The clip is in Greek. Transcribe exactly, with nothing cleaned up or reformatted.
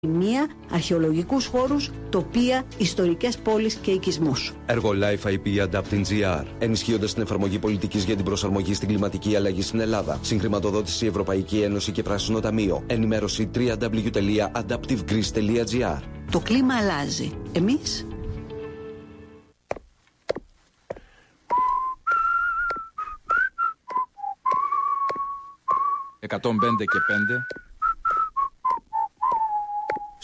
Μία, αρχαιολογικούς χώρους, τοπία, ιστορικές πόλεις και οικισμούς. Έργο Life άι πι Adapting τζι αρ. Ενισχύοντας την εφαρμογή πολιτικής για την προσαρμογή στην κλιματική αλλαγή στην Ελλάδα. Συγχρηματοδότηση Ευρωπαϊκή Ένωση και Πράσινο Ταμείο. Ενημέρωση double-u double-u double-u τελεία adaptive greece τελεία τζι αρ. Το κλίμα αλλάζει. Εμείς... εκατόν πέντε και πέντε